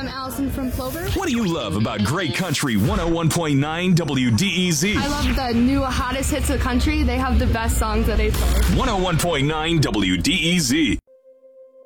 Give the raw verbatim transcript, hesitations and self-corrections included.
I'm Allison from Plover. What do you love about Great Country one oh one point nine W D E Z? I love the new hottest hits of the country. They have the best songs that they play. one oh one point nine W D E Z.